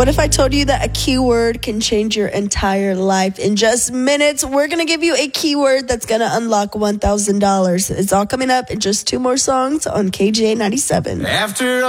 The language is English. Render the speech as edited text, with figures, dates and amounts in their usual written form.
What if I told you that a keyword can change your entire life? In just minutes, we're going to give you a keyword that's going to unlock $1,000. It's all coming up in just 2 more songs on KGA 97. After